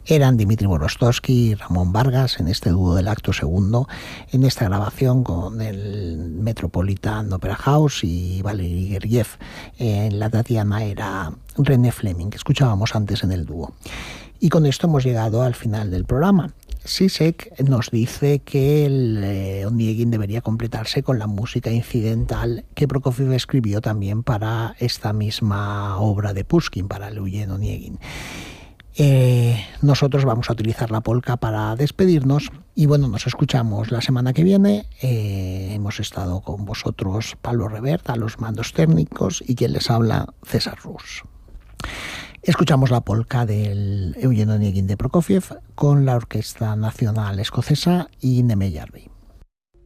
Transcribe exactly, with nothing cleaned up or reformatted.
eran Dimitri Borostowski y Ramón Vargas en este dúo del acto segundo, en esta grabación con el Metropolitan Opera House y Valery Gergiev. En la Tatiana era René Fleming, que escuchábamos antes en el dúo. Y con esto hemos llegado al final del programa. Zizek nos dice que el eh, Onegin debería completarse con la música incidental que Prokofiev escribió también para esta misma obra de Pushkin, para el Eugen Onegin. Eh, nosotros vamos a utilizar la polka para despedirnos y bueno, nos escuchamos la semana que viene. Eh, hemos estado con vosotros Pablo Revert a los mandos técnicos y quien les habla, César Rus. Escuchamos la polka del Eugen Onegin de Prokofiev con la Orquesta Nacional Escocesa y Neme Jarvi.